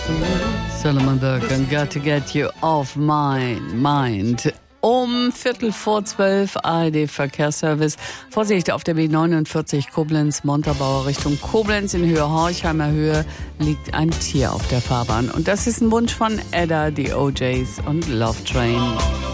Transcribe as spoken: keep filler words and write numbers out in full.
Solomon Burke and Got to Get You Off My Mind. Um Viertel vor zwölf, A R D-Verkehrsservice. Vorsicht auf der B neunundvierzig Koblenz-Montabaur Richtung Koblenz. In Höhe Horchheimer Höhe liegt ein Tier auf der Fahrbahn. Und das ist ein Wunsch von Edda, die O Js und Love Train.